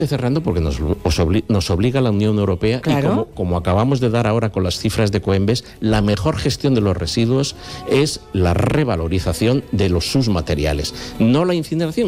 Cerrando porque nos obliga la Unión Europea, claro. Y como acabamos de dar ahora con las cifras de Coembes, la mejor gestión de los residuos es la revalorización de sus materiales, no la incineración.